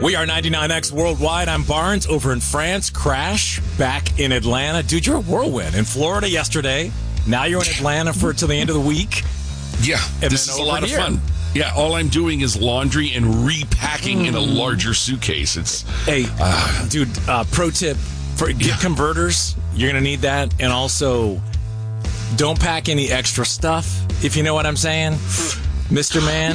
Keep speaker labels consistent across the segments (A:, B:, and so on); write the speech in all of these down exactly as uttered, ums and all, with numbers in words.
A: We are ninety-nine X Worldwide. I'm Barnes over in France. Crash back in Atlanta. Dude, you're a whirlwind. In Florida yesterday. Now you're in Atlanta for till the end of the week.
B: Yeah,
A: and
B: this is a lot here. of fun. Yeah, all I'm doing is laundry and repacking mm. in a larger suitcase. It's
A: Hey, uh, dude, uh, pro tip, for get yeah. converters. You're going to need that. And also, don't pack any extra stuff, if you know what I'm saying. Mister Man.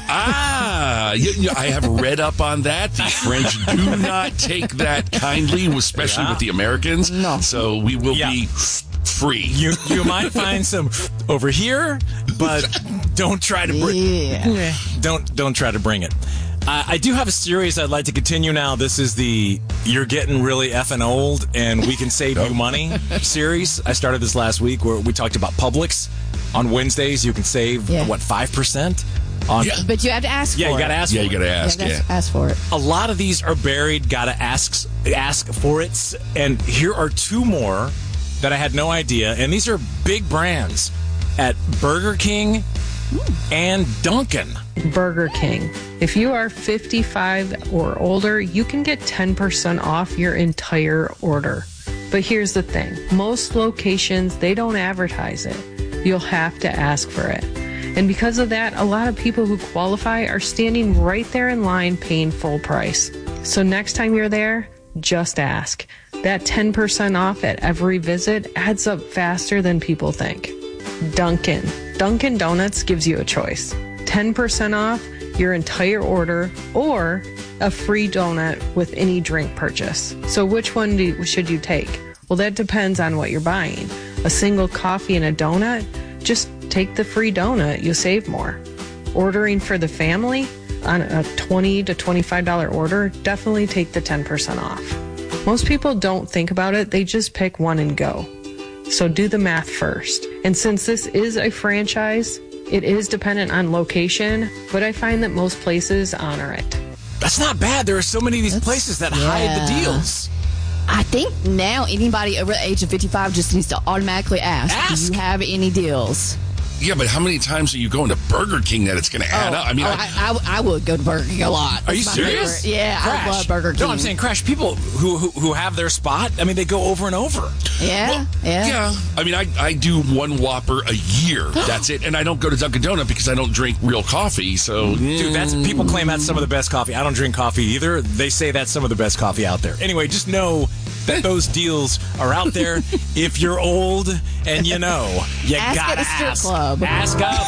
B: ah, you, you, I have read up on that. The French do not take that kindly, especially yeah. with the Americans. No. So we will yeah. be free.
A: You you might find some over here, but don't try to bring. Yeah. Don't don't try to bring it. Uh, I do have a series I'd like to continue now. This is the You're Getting Really Effing Old and We Can Save You Money series. I started this last week where we talked about Publix. On Wednesdays, you can save, yeah. what, five percent? On
C: yeah. But you have to ask
A: yeah,
C: for it.
A: Yeah, you got to ask
B: yeah,
A: for
B: it.
A: it.
B: Yeah, you got to ask,
C: yeah.
B: yeah.
C: Ask for it.
A: A lot of these are buried, got to ask, ask for it. And here are two more that I had no idea. And these are big brands at Burger King mm. and Dunkin'.
D: Burger King. If you are fifty-five or older, you can get ten percent off your entire order. But here's the thing. Most locations, they don't advertise it. You'll have to ask for it. And because of that, a lot of people who qualify are standing right there in line paying full price. So next time you're there, just ask. That ten percent off at every visit adds up faster than people think. Dunkin'. Dunkin' Donuts gives you a choice. ten percent off your entire order or a free donut with any drink purchase. So which one do you, should you take? Well, that depends on what you're buying. A single coffee and a donut? Just take the free donut. You'll save more. Ordering for the family on a twenty to twenty-five dollars order, definitely take the ten percent off. Most people don't think about it. They just pick one and go. So do the math first. And since this is a franchise, it is dependent on location, but I find that most places honor it.
A: That's not bad. There are so many of these That's, places that yeah. hide the deals.
C: I think now anybody over the age of fifty-five just needs to automatically ask,
A: ask.
C: do you have any deals?
B: Yeah, but how many times are you going to Burger King that it's going to add
C: oh,
B: up? I mean,
C: oh,
B: I,
C: I, I, I would go to Burger King a lot.
A: Are That's you serious?
C: Favorite. Yeah,
A: Crash.
C: I love Burger King.
A: No, I'm saying, Crash, people who, who who have their spot, I mean, they go over and over.
C: Yeah,
B: well,
C: yeah.
B: Yeah. I mean, I, I do one Whopper a year. That's it. And I don't go to Dunkin' Donut because I don't drink real coffee. So,
A: dude, that's people claim that's some of the best coffee. I don't drink coffee either. They say that's some of the best coffee out there. Anyway, just know that those deals are out there. If you're old and you know, you
C: ask
A: gotta
C: at a strip
A: ask.
C: Club.
A: Ask up.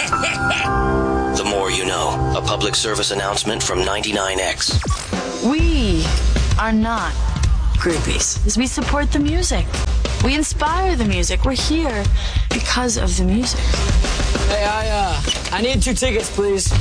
E: The more you know. A public service announcement from ninety-nine X.
F: We are not groupies. We support the music. We inspire the music. We're here because of the music.
G: Hey, I uh, I need two tickets, please.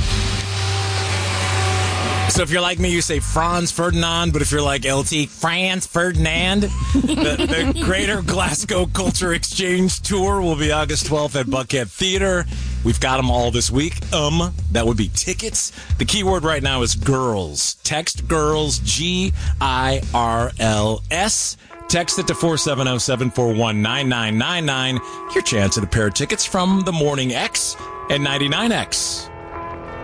A: So if you're like me, you say Franz Ferdinand, but if you're like L T, Franz Ferdinand. the, the Greater Glasgow Culture Exchange Tour will be August twelfth at Buckhead Theater. We've got them all this week. Um, that would be tickets. The keyword right now is girls. Text girls, G I R L S. Text it to four seven zero, seven four one, nine nine nine nine. Your chance at a pair of tickets from the Morning X and ninety-nine X.